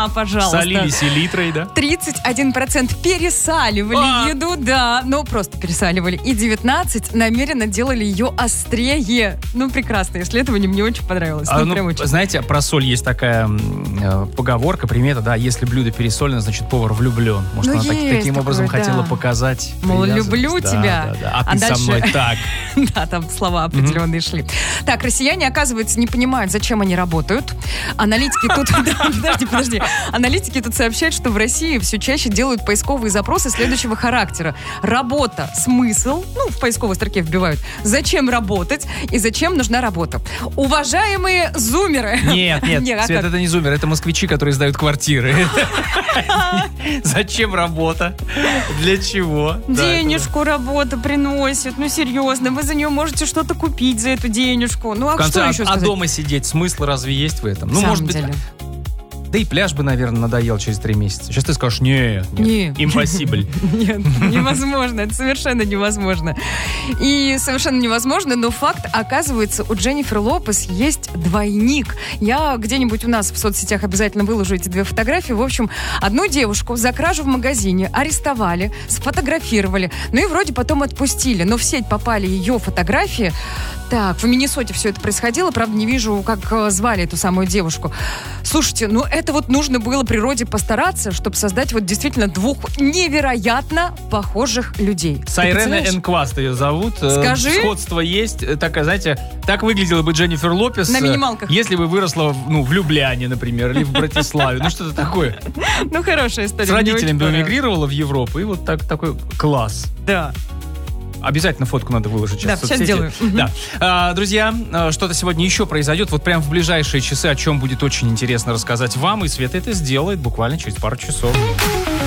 Да, пожалуйста. Солили селитрой, да? 31% пересаливали еду, да, но просто пересаливали. И 19% намеренно делали ее острее. Ну, прекрасное исследование, мне очень понравилось. Прям очень. Знаете, про соль есть такая поговорка, примета, да, если блюдо пересолено, значит, повар влюблен. Может, она таким образом хотела показать. Мол, люблю тебя. Да. А ты дальше... со мной так. Да, там слова определенные шли. Так, россияне, оказывается, не понимают, зачем они работают. Аналитики тут... Подожди. Аналитики тут сообщают, что в России все чаще делают поисковые запросы следующего характера. Работа, смысл, в поисковой строке вбивают. Зачем работать и зачем нужна работа? Уважаемые зумеры. Нет, Свет, это не зумеры, это москвичи, которые сдают квартиры. Зачем работа? Для чего? Денежку работа приносит. Ну, серьезно, вы за нее можете что-то купить за эту денежку. Ну, а что еще сказать? А дома сидеть, смысл разве есть в этом? Ну, может быть... Да и пляж бы, наверное, надоел через 3 месяца. Сейчас ты скажешь, нет, impossible. Нет, невозможно, это совершенно невозможно. И совершенно невозможно, но факт, оказывается, у Дженнифер Лопес есть двойник. Я где-нибудь у нас в соцсетях обязательно выложу эти 2 фотографии. В общем, одну девушку за кражу в магазине арестовали, сфотографировали, ну и вроде потом отпустили. Но в сеть попали ее фотографии. Так, в Миннесоте все это происходило, правда, не вижу, как звали эту самую девушку. Слушайте, это вот нужно было природе постараться, чтобы создать вот действительно 2 невероятно похожих людей. Сайрена Энкваст ее зовут. Скажи. Сходство есть. Такая, знаете, так выглядела бы Дженнифер Лопес. На минималках. Если бы выросла в Любляне, например, или в Братиславе. Ну, что-то такое. Ну, хорошая история. С родителями бы эмигрировала в Европу, и вот такой класс. Да. Обязательно фотку надо выложить сейчас в соцсети. Сейчас сделаю. Да. Друзья, что-то сегодня еще произойдет. Вот прям в ближайшие часы, о чем будет очень интересно рассказать вам. И Света это сделает буквально через пару часов.